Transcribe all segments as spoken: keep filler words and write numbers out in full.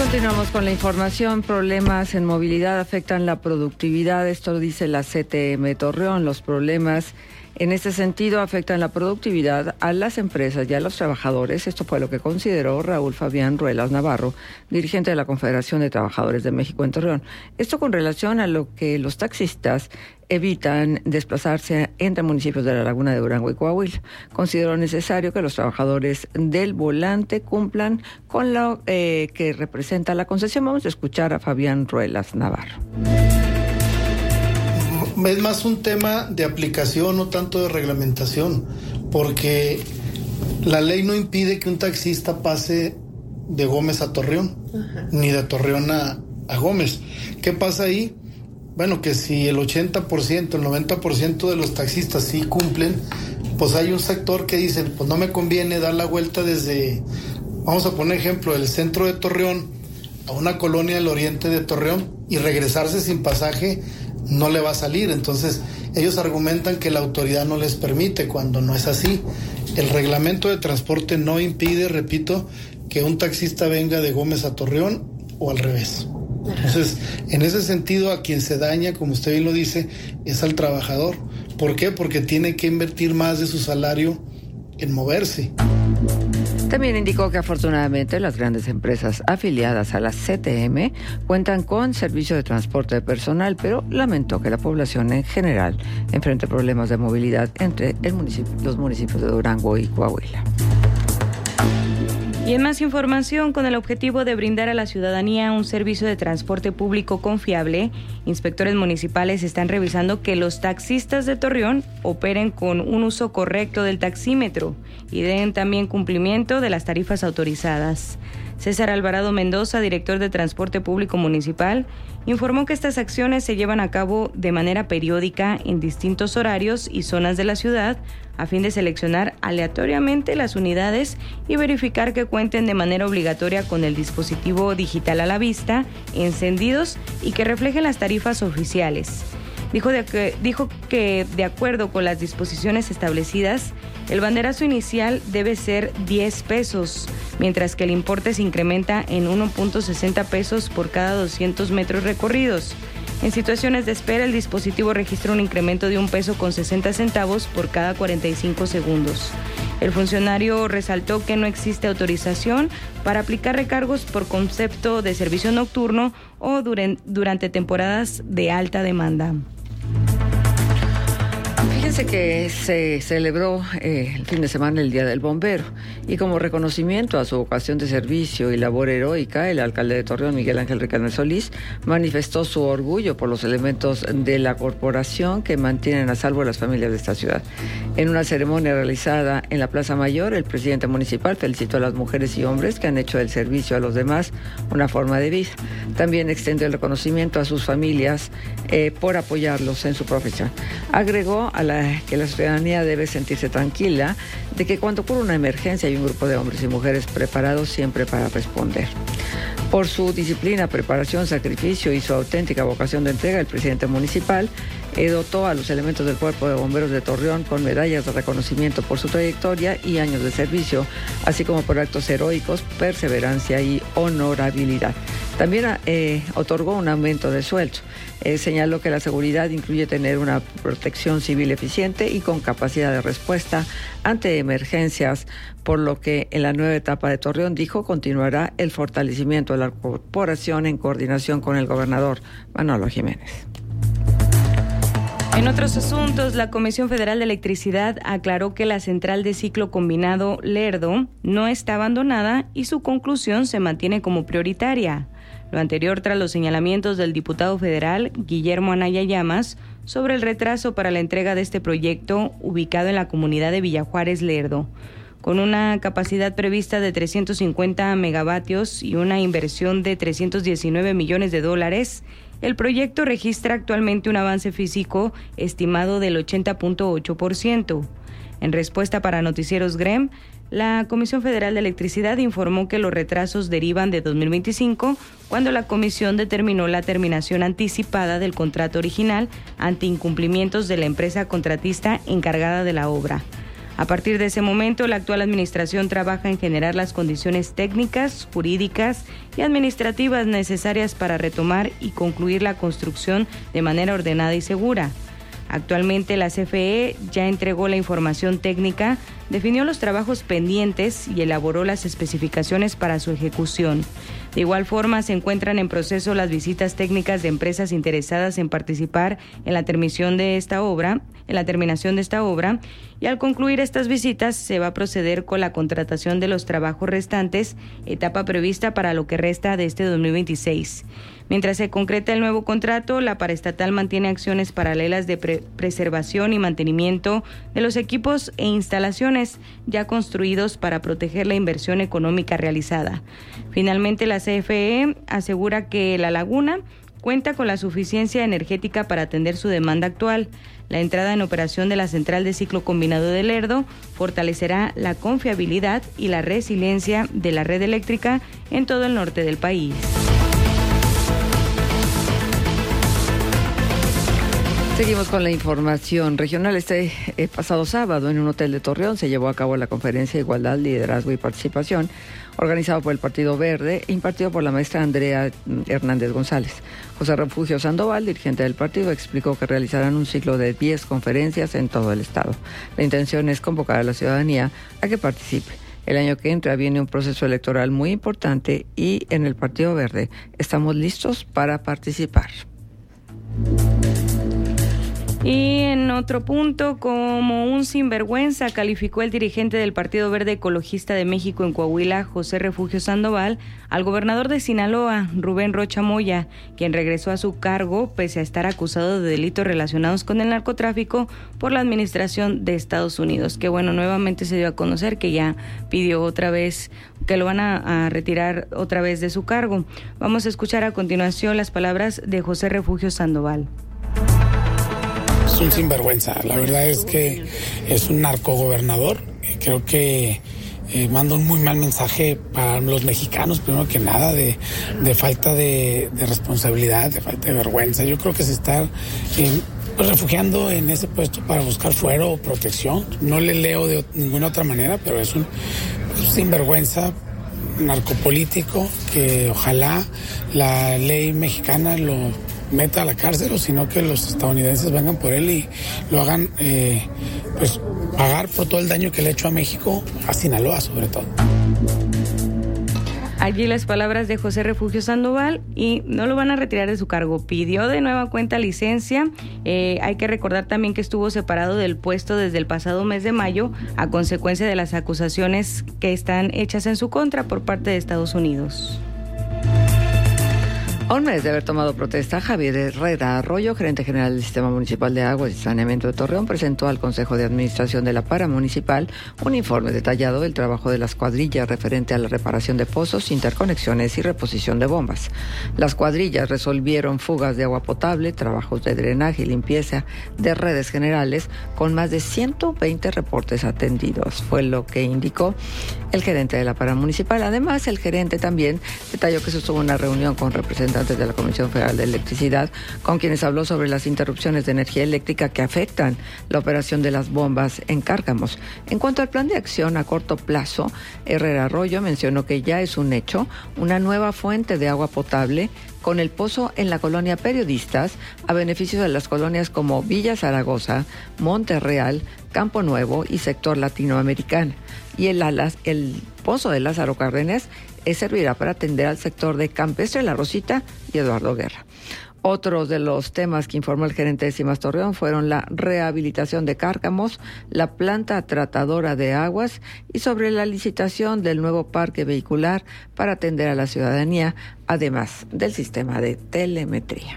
Continuamos con la información. Problemas en movilidad afectan la productividad. Esto lo dice la C T M Torreón. Los problemas en este sentido afectan la productividad a las empresas y a los trabajadores. Esto fue lo que consideró Raúl Fabián Ruelas Navarro, dirigente de la Confederación de Trabajadores de México en Torreón. Esto con relación a lo que los taxistas evitan desplazarse entre municipios de la Laguna de Durango y Coahuila. Consideró necesario que los trabajadores del volante cumplan con lo eh, que representa la concesión. Vamos a escuchar a Fabián Ruelas Navarro. Es más un tema de aplicación, no tanto de reglamentación, porque la ley no impide que un taxista pase de Gómez a Torreón, Ajá. ni de Torreón a, a Gómez. ¿Qué pasa ahí? Bueno, que si el ochenta por ciento, el noventa por ciento de los taxistas sí cumplen, pues hay un sector que dice, pues no me conviene dar la vuelta desde, vamos a poner ejemplo, el centro de Torreón a una colonia del oriente de Torreón y regresarse sin pasaje no le va a salir. Entonces ellos argumentan que la autoridad no les permite, cuando no es así. El reglamento de transporte no impide, repito, que un taxista venga de Gómez a Torreón o al revés. Entonces, en ese sentido, a quien se daña, como usted bien lo dice, es al trabajador. ¿Por qué? Porque tiene que invertir más de su salario en moverse. También indicó que afortunadamente las grandes empresas afiliadas a la C T M cuentan con servicio de transporte de personal, pero lamentó que la población en general enfrente problemas de movilidad entre el municipio, los municipios de Durango y Coahuila. Y en más información, con el objetivo de brindar a la ciudadanía un servicio de transporte público confiable, inspectores municipales están revisando que los taxistas de Torreón operen con un uso correcto del taxímetro y den también cumplimiento de las tarifas autorizadas. César Alvarado Mendoza, director de Transporte Público Municipal, informó que estas acciones se llevan a cabo de manera periódica en distintos horarios y zonas de la ciudad a fin de seleccionar aleatoriamente las unidades y verificar que cuenten de manera obligatoria con el dispositivo digital a la vista, encendidos y que reflejen las tarifas oficiales. Dijo, de que, dijo que de acuerdo con las disposiciones establecidas, el banderazo inicial debe ser diez pesos, mientras que el importe se incrementa en uno punto sesenta pesos por cada doscientos metros recorridos. En situaciones de espera, el dispositivo registra un incremento de un peso con sesenta centavos por cada cuarenta y cinco segundos. El funcionario resaltó que no existe autorización para aplicar recargos por concepto de servicio nocturno o durante temporadas de alta demanda. Fíjense que se celebró eh, el fin de semana el Día del Bombero y como reconocimiento a su vocación de servicio y labor heroica, el alcalde de Torreón, Miguel Ángel Riquelme Solís, manifestó su orgullo por los elementos de la corporación que mantienen a salvo a las familias de esta ciudad. En una ceremonia realizada en la Plaza Mayor, el presidente municipal felicitó a las mujeres y hombres que han hecho del servicio a los demás una forma de vida. También extendió el reconocimiento a sus familias eh, por apoyarlos en su profesión. Agregó a la que la ciudadanía debe sentirse tranquila de que cuando ocurre una emergencia hay un grupo de hombres y mujeres preparados siempre para responder. Por su disciplina, preparación, sacrificio y su auténtica vocación de entrega, el presidente municipal eh, dotó a los elementos del Cuerpo de Bomberos de Torreón con medallas de reconocimiento por su trayectoria y años de servicio, así como por actos heroicos, perseverancia y honorabilidad. También eh, otorgó un aumento de sueldo. Eh, señaló que la seguridad incluye tener una protección civil eficiente y con capacidad de respuesta ante emergencias, por lo que en la nueva etapa de Torreón, dijo, continuará el fortalecimiento de la corporación en coordinación con el gobernador Manolo Jiménez. En otros asuntos, la Comisión Federal de Electricidad aclaró que la central de ciclo combinado Lerdo no está abandonada y su conclusión se mantiene como prioritaria. Lo anterior tras los señalamientos del diputado federal Guillermo Anaya Llamas sobre el retraso para la entrega de este proyecto ubicado en la comunidad de Villajuárez Lerdo. Con una capacidad prevista de trescientos cincuenta megavatios y una inversión de trescientos diecinueve millones de dólares, el proyecto registra actualmente un avance físico estimado del ochenta punto ocho por ciento. En respuesta para Noticieros Grem, la Comisión Federal de Electricidad informó que los retrasos derivan de dos mil veinticinco, cuando la comisión determinó la terminación anticipada del contrato original ante incumplimientos de la empresa contratista encargada de la obra. A partir de ese momento, la actual administración trabaja en generar las condiciones técnicas, jurídicas y administrativas necesarias para retomar y concluir la construcción de manera ordenada y segura. Actualmente la C F E ya entregó la información técnica, definió los trabajos pendientes y elaboró las especificaciones para su ejecución. De igual forma, se encuentran en proceso las visitas técnicas de empresas interesadas en participar en la terminación de esta obra, en la terminación de esta obra, y al concluir estas visitas se va a proceder con la contratación de los trabajos restantes, etapa prevista para lo que resta de este dos mil veintiséis. Mientras se concreta el nuevo contrato, la paraestatal mantiene acciones paralelas de pre- preservación y mantenimiento de los equipos e instalaciones ya construidos para proteger la inversión económica realizada. Finalmente, la C F E asegura que la laguna cuenta con la suficiencia energética para atender su demanda actual. La entrada en operación de la central de ciclo combinado de Lerdo fortalecerá la confiabilidad y la resiliencia de la red eléctrica en todo el norte del país. Seguimos con la información regional. Este eh, pasado sábado en un hotel de Torreón se llevó a cabo la conferencia de Igualdad, Liderazgo y Participación, organizado por el Partido Verde e impartido por la maestra Andrea Hernández González. José Refugio Sandoval, dirigente del partido, explicó que realizarán un ciclo de diez conferencias en todo el estado. La intención es convocar a la ciudadanía a que participe. El año que entra viene un proceso electoral muy importante y en el Partido Verde estamos listos para participar. Y en otro punto, como un sinvergüenza, calificó el dirigente del Partido Verde Ecologista de México en Coahuila, José Refugio Sandoval, al gobernador de Sinaloa, Rubén Rocha Moya, quien regresó a su cargo pese a estar acusado de delitos relacionados con el narcotráfico por la administración de Estados Unidos. Que bueno, nuevamente se dio a conocer que ya pidió otra vez, que lo van a, a retirar otra vez de su cargo. Vamos a escuchar a continuación las palabras de José Refugio Sandoval. Es un sinvergüenza, la verdad es que es un narcogobernador. Creo que eh, manda un muy mal mensaje para los mexicanos, primero que nada, de, de falta de, de responsabilidad, de falta de vergüenza. Yo creo que se está eh, pues, refugiando en ese puesto para buscar fuero o protección. No le leo de ninguna otra manera, pero es un, un sinvergüenza narcopolítico que ojalá la ley mexicana lo meta a la cárcel, o sino que los estadounidenses vengan por él y lo hagan eh, pues pagar por todo el daño que le ha hecho a México, a Sinaloa sobre todo. Allí las palabras de José Refugio Sandoval, y no lo van a retirar de su cargo. Pidió de nueva cuenta licencia. Eh, hay que recordar también que estuvo separado del puesto desde el pasado mes de mayo a consecuencia de las acusaciones que están hechas en su contra por parte de Estados Unidos. A un mes de haber tomado protesta, Javier Herrera Arroyo, gerente general del Sistema Municipal de Aguas y Saneamiento de Torreón, presentó al Consejo de Administración de la Paramunicipal un informe detallado del trabajo de las cuadrillas referente a la reparación de pozos, interconexiones y reposición de bombas. Las cuadrillas resolvieron fugas de agua potable, trabajos de drenaje y limpieza de redes generales con más de ciento veinte reportes atendidos, fue lo que indicó el gerente de la Paramunicipal. Además, el gerente también detalló que sostuvo una reunión con representantes de la Comisión Federal de Electricidad, con quienes habló sobre las interrupciones de energía eléctrica que afectan la operación de las bombas en Cárcamos. En cuanto al plan de acción a corto plazo, Herrera Arroyo mencionó que ya es un hecho una nueva fuente de agua potable con el pozo en la colonia Periodistas, a beneficio de las colonias como Villa Zaragoza, Monte Real, Campo Nuevo y sector latinoamericano. Y el, alas, el pozo de Lázaro Cárdenas eh, servirá para atender al sector de Campestre, La Rosita y Eduardo Guerra. Otros de los temas que informó el gerente de Cimas Torreón fueron la rehabilitación de Cárcamos, la planta tratadora de aguas y sobre la licitación del nuevo parque vehicular para atender a la ciudadanía, además del sistema de telemetría.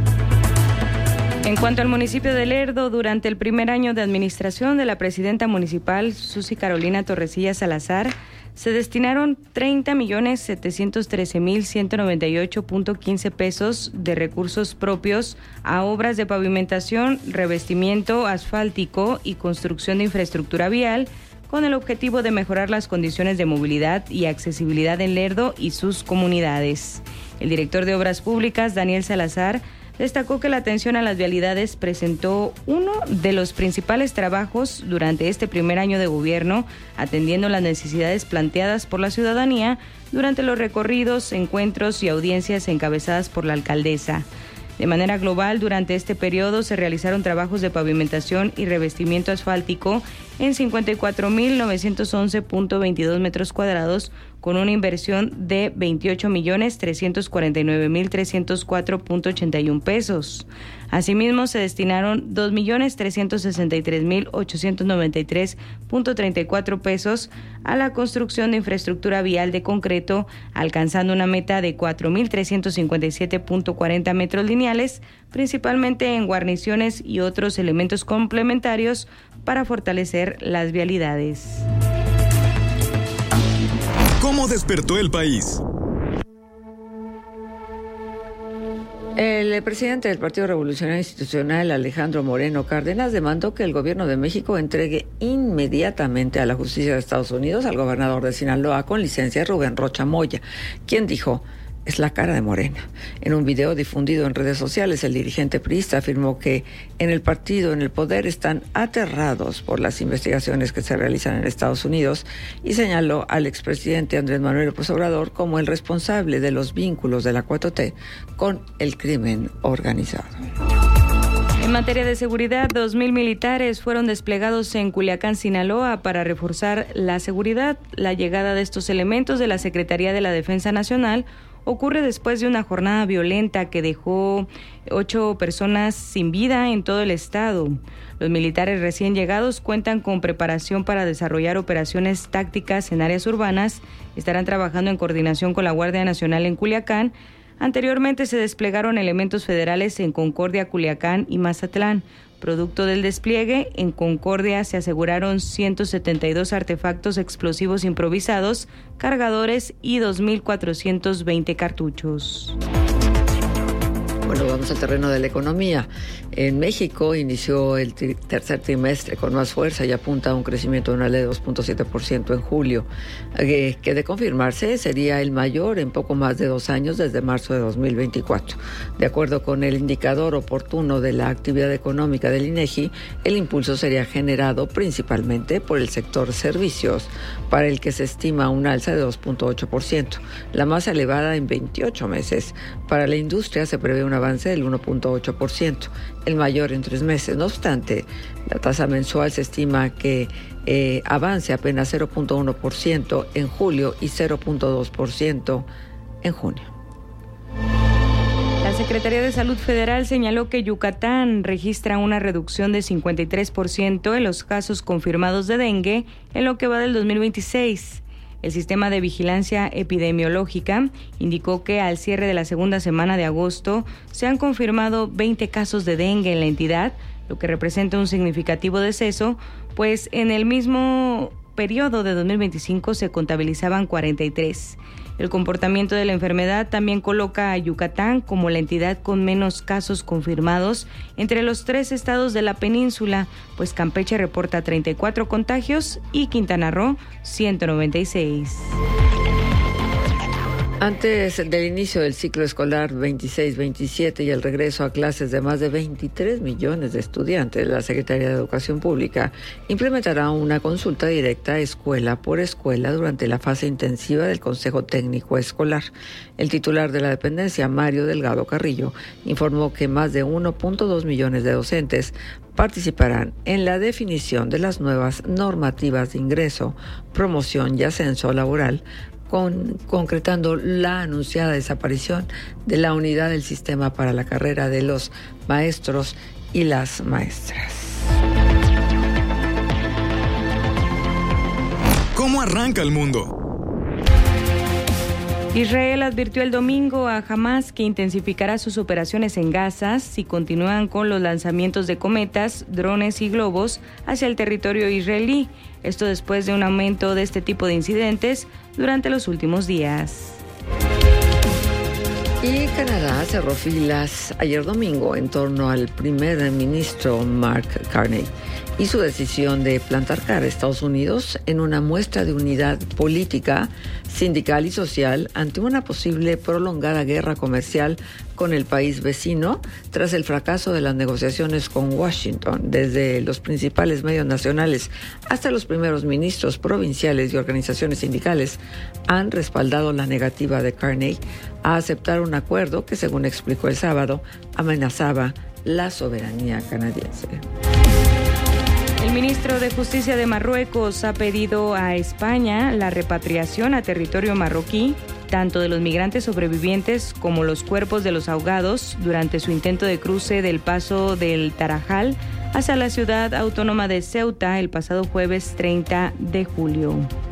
En cuanto al municipio de Lerdo, durante el primer año de administración de la presidenta municipal, Susi Carolina Torrecilla Salazar, se destinaron treinta millones setecientos trece mil ciento noventa y ocho punto quince pesos de recursos propios a obras de pavimentación, revestimiento asfáltico y construcción de infraestructura vial, con el objetivo de mejorar las condiciones de movilidad y accesibilidad en Lerdo y sus comunidades. El director de Obras Públicas, Daniel Salazar, Destacó que la atención a las vialidades presentó uno de los principales trabajos durante este primer año de gobierno, atendiendo las necesidades planteadas por la ciudadanía durante los recorridos, encuentros y audiencias encabezadas por la alcaldesa. De manera global, durante este periodo se realizaron trabajos de pavimentación y revestimiento asfáltico en cincuenta y cuatro mil novecientos once punto veintidós metros cuadrados, con una inversión de veintiocho millones trescientos cuarenta y nueve mil trescientos cuatro punto ochenta y uno pesos. Asimismo, se destinaron dos millones trescientos sesenta y tres mil ochocientos noventa y tres punto treinta y cuatro pesos a la construcción de infraestructura vial de concreto, alcanzando una meta de cuatro mil trescientos cincuenta y siete punto cuarenta metros lineales, principalmente en guarniciones y otros elementos complementarios para fortalecer las vialidades. ¿Cómo despertó el país? El presidente del Partido Revolucionario Institucional, Alejandro Moreno Cárdenas, demandó que el gobierno de México entregue inmediatamente a la justicia de Estados Unidos al gobernador de Sinaloa con licencia, Rubén Rocha Moya, quien dijo: es la cara de Morena. En un video difundido en redes sociales, el dirigente priista afirmó que en el partido, en el poder, están aterrados por las investigaciones que se realizan en Estados Unidos y señaló al expresidente Andrés Manuel López Obrador como el responsable de los vínculos de la cuatro T con el crimen organizado. En materia de seguridad, dos mil militares fueron desplegados en Culiacán, Sinaloa, para reforzar la seguridad. La llegada de estos elementos de la Secretaría de la Defensa Nacional ocurre después de una jornada violenta que dejó ocho personas sin vida en todo el estado. Los militares recién llegados cuentan con preparación para desarrollar operaciones tácticas en áreas urbanas. Estarán trabajando en coordinación con la Guardia Nacional en Culiacán. Anteriormente se desplegaron elementos federales en Concordia, Culiacán y Mazatlán. Producto del despliegue, en Concordia se aseguraron ciento setenta y dos artefactos explosivos improvisados, cargadores y dos mil cuatrocientos veinte cartuchos. Bueno, vamos al terreno de la economía. En México inició el tri- tercer trimestre con más fuerza y apunta a un crecimiento anual de dos punto siete por ciento en julio, eh, que de confirmarse sería el mayor en poco más de dos años desde marzo de dos mil veinticuatro. De acuerdo con el indicador oportuno de la actividad económica del INEGI, el impulso sería generado principalmente por el sector servicios, para el que se estima un alza de dos punto ocho por ciento, la más elevada en veintiocho meses. Para la industria se prevé un avance del uno punto ocho por ciento, el mayor en tres meses. No obstante, la tasa mensual se estima que eh, avance apenas cero punto uno por ciento en julio y cero punto dos por ciento en junio. La Secretaría de Salud Federal señaló que Yucatán registra una reducción de cincuenta y tres por ciento en los casos confirmados de dengue en lo que va del dos mil veintiséis. El Sistema de Vigilancia Epidemiológica indicó que al cierre de la segunda semana de agosto se han confirmado veinte casos de dengue en la entidad, lo que representa un significativo deceso, pues en el mismo periodo de dos mil veinticinco se contabilizaban cuarenta y tres. El comportamiento de la enfermedad también coloca a Yucatán como la entidad con menos casos confirmados entre los tres estados de la península, pues Campeche reporta treinta y cuatro contagios y Quintana Roo ciento noventa y seis. Antes del inicio del ciclo escolar veintiséis veintisiete y el regreso a clases de más de veintitrés millones de estudiantes, la Secretaría de Educación Pública implementará una consulta directa escuela por escuela durante la fase intensiva del Consejo Técnico Escolar. El titular de la dependencia, Mario Delgado Carrillo, informó que más de uno punto dos millones de docentes participarán en la definición de las nuevas normativas de ingreso, promoción y ascenso laboral, Con, concretando la anunciada desaparición de la unidad del sistema para la carrera de los maestros y las maestras. ¿Cómo arranca el mundo? Israel advirtió el domingo a Hamas que intensificará sus operaciones en Gaza si continúan con los lanzamientos de cometas, drones y globos hacia el territorio israelí. Esto después de un aumento de este tipo de incidentes durante los últimos días. Y Canadá cerró filas ayer domingo en torno al primer ministro Mark Carney y su decisión de plantar cara a Estados Unidos en una muestra de unidad política, sindical y social ante una posible prolongada guerra comercial con el país vecino tras el fracaso de las negociaciones con Washington. Desde los principales medios nacionales hasta los primeros ministros provinciales y organizaciones sindicales han respaldado la negativa de Carney a aceptar un acuerdo que, según explicó el sábado, amenazaba la soberanía canadiense. El ministro de Justicia de Marruecos ha pedido a España la repatriación a territorio marroquí tanto de los migrantes sobrevivientes como los cuerpos de los ahogados durante su intento de cruce del paso del Tarajal hacia la ciudad autónoma de Ceuta el pasado jueves treinta de julio.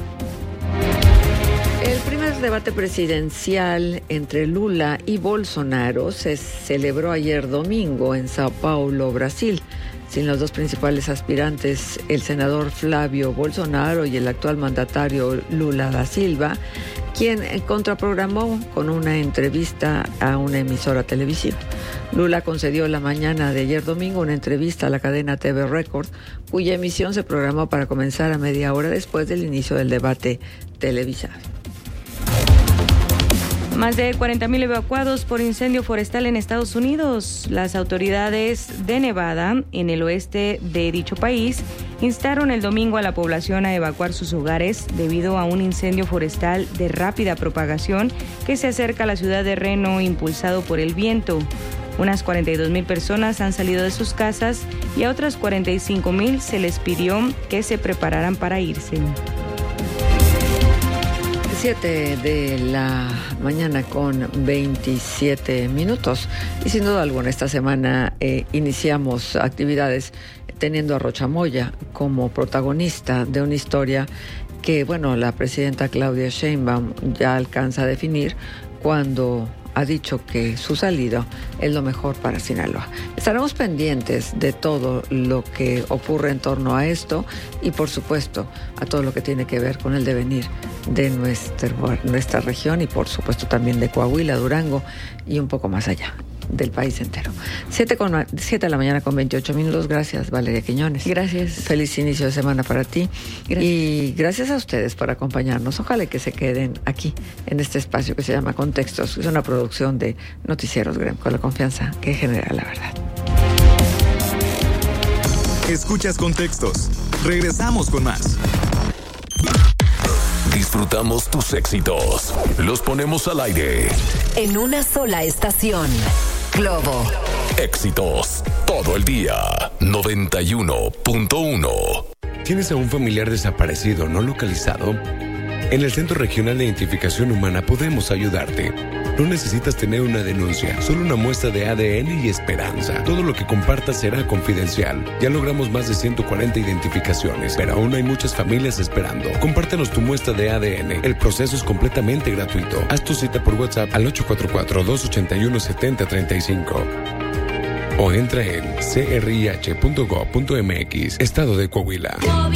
El primer debate presidencial entre Lula y Bolsonaro se celebró ayer domingo en Sao Paulo, Brasil. Sin los dos principales aspirantes, el senador Flávio Bolsonaro y el actual mandatario Lula da Silva, quien contraprogramó con una entrevista a una emisora televisiva. Lula concedió la mañana de ayer domingo una entrevista a la cadena T V Record, cuya emisión se programó para comenzar a media hora después del inicio del debate televisado. Más de cuarenta mil evacuados por incendio forestal en Estados Unidos. Las autoridades de Nevada, en el oeste de dicho país, instaron el domingo a la población a evacuar sus hogares debido a un incendio forestal de rápida propagación que se acerca a la ciudad de Reno impulsado por el viento. Unas cuarenta y dos mil personas han salido de sus casas y a otras cuarenta y cinco mil se les pidió que se prepararan para irse. siete de la mañana con veintisiete minutos y sin duda alguna esta semana eh, iniciamos actividades teniendo a Rochamoya como protagonista de una historia que, bueno, la presidenta Claudia Sheinbaum ya alcanza a definir cuando ha dicho que su salida es lo mejor para Sinaloa. Estaremos pendientes de todo lo que ocurre en torno a esto y, por supuesto, a todo lo que tiene que ver con el devenir de nuestra, nuestra región y, por supuesto, también de Coahuila, Durango y un poco más allá del país entero. Siete, con, siete de la mañana con veintiocho minutos. Gracias, Valeria Quiñones. Gracias. Feliz inicio de semana para ti. Gracias. Y gracias a ustedes por acompañarnos. Ojalá que se queden aquí, en este espacio que se llama Contextos. Es una producción de Noticieros Grem, con la confianza que genera la verdad. Escuchas Contextos. Regresamos con más. Disfrutamos tus éxitos. Los ponemos al aire. En una sola estación. Globo. Éxitos. Todo el día. noventa y uno punto uno. ¿Tienes a un familiar desaparecido no localizado? En el Centro Regional de Identificación Humana podemos ayudarte. No necesitas tener una denuncia, solo una muestra de A D N y esperanza. Todo lo que compartas será confidencial. Ya logramos más de ciento cuarenta identificaciones, pero aún hay muchas familias esperando. Compártenos tu muestra de A D N. El proceso es completamente gratuito. Haz tu cita por WhatsApp al ocho cuatro cuatro, dos ocho uno, siete cero tres cinco. O entra en c r i h punto gov punto m x, Estado de Coahuila.